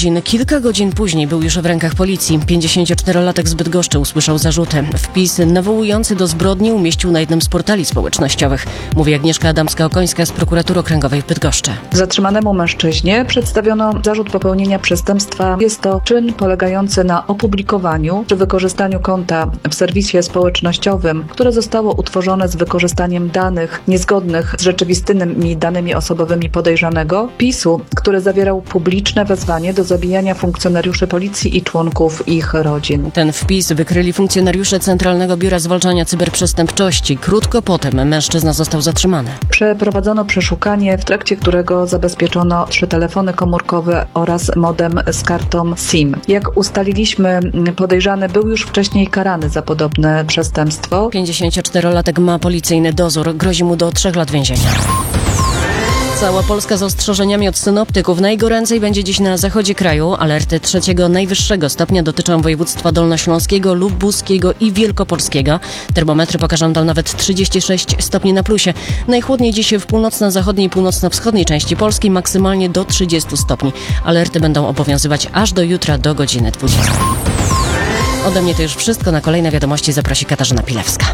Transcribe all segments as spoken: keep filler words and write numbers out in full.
godzin. Kilka godzin później był już w rękach policji. pięćdziesięcioczterolatek z Bydgoszczy usłyszał zarzuty. Wpis nawołujący do zbrodni umieścił na jednym z portali społecznościowych. Mówi Agnieszka Adamska-Okońska z Prokuratury Okręgowej w Bydgoszczy. Zatrzymanemu mężczyźnie przedstawiono zarzut popełnienia przestępstwa. Jest to czyn polegający na opublikowaniu czy wykorzystaniu konta w serwisie społecznościowym, które zostało utworzone z wykorzystaniem danych niezgodnych z rzeczywistymi danymi osobowymi podejrzanego, wpisu, który zawierał publiczne wezwanie do zabijania funkcjonariuszy policji i członków ich rodzin. Ten wpis wykryli funkcjonariusze Centralnego Biura Zwalczania Cyberprzestępczości. Krótko potem mężczyzna został zatrzymany. Przeprowadzono przeszukanie, w trakcie którego zabezpieczono trzy telefony komórkowe oraz modem z kartą SIM. Jak ustaliliśmy, podejrzany był już wcześniej karany za podobne przestępstwo. pięćdziesięcioczterolatek ma policyjny dozór. Grozi mu do trzech lat więzienia. Cała Polska z ostrzeżeniami od synoptyków. Najgoręcej będzie dziś na zachodzie kraju. Alerty trzeciego najwyższego stopnia dotyczą województwa dolnośląskiego, lubuskiego i wielkopolskiego. Termometry pokażą tam nawet trzydzieści sześć stopni na plusie. Najchłodniej dziś w północno-zachodniej i północno-wschodniej części Polski, maksymalnie do trzydziestu stopni. Alerty będą obowiązywać aż do jutra do godziny dwudziestej. Ode mnie to już wszystko. Na kolejne wiadomości zaprosi Katarzyna Pilewska.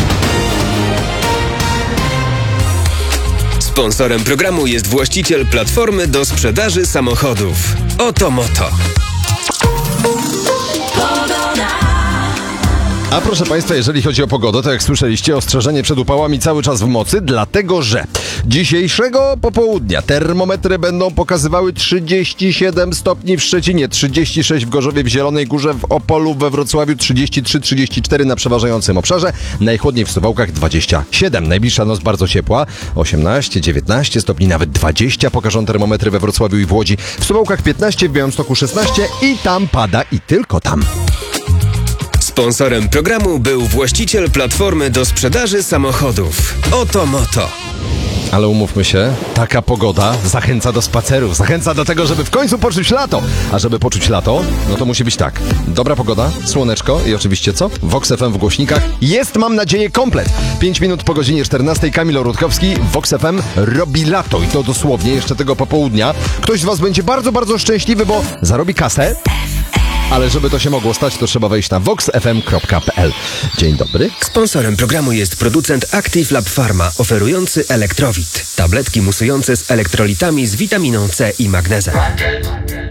Sponsorem programu jest właściciel platformy do sprzedaży samochodów. Oto Moto. A proszę Państwa, jeżeli chodzi o pogodę, to jak słyszeliście, ostrzeżenie przed upałami cały czas w mocy, dlatego że dzisiejszego popołudnia termometry będą pokazywały trzydzieści siedem stopni w Szczecinie, trzydzieści sześć w Gorzowie, w Zielonej Górze, w Opolu, we Wrocławiu, trzydzieści trzy trzydzieści cztery na przeważającym obszarze, najchłodniej w Suwałkach dwadzieścia siedem. Najbliższa noc bardzo ciepła, osiemnaście dziewiętnaście stopni, nawet dwadzieścia pokażą termometry we Wrocławiu i w Łodzi, w Suwałkach piętnaście, w Białymstoku szesnaście i tam pada i tylko tam. Sponsorem programu był właściciel platformy do sprzedaży samochodów. Oto Moto. Ale umówmy się, taka pogoda zachęca do spacerów, zachęca do tego, żeby w końcu poczuć lato. A żeby poczuć lato, no to musi być tak. Dobra pogoda, słoneczko i oczywiście co? Vox F M w głośnikach. Jest, mam nadzieję, komplet. pięć minut po godzinie czternastej. Kamil Rutkowski. Vox F M robi lato i to dosłownie jeszcze tego popołudnia. Ktoś z Was będzie bardzo, bardzo szczęśliwy, bo zarobi kasę. Ale żeby to się mogło stać, to trzeba wejść na vox f m kropka p l. Dzień dobry. Sponsorem programu jest producent Active Lab Pharma, oferujący Elektrowit. Tabletki musujące z elektrolitami z witaminą C i magnezem.